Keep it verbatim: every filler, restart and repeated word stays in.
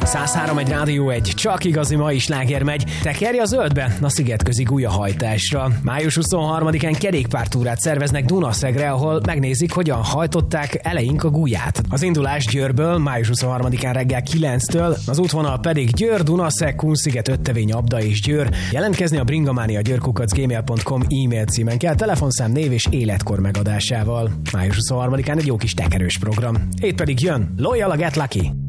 száz három egy Rádió egy, csak igazi mai sláger megy. Tekerje a zöldbe a szigetközi gulyahajtásra. május huszonharmadikán kerékpártúrát szerveznek Dunaszegre, ahol megnézik, hogyan hajtották eleink a gulyát. Az indulás Győrből május huszonharmadikán reggel kilenctől, az útvonal pedig Győr, Dunaszeg, Kunsziget, Öttevény, Abda és Győr. Jelentkezni a bringamánia győr kukac gmail pont com e-mail címen kell, telefonszám, név és életkor megadásával. május huszonharmadikán egy jó kis tekerős program. Itt pedig jön Loyal a Get Lucky.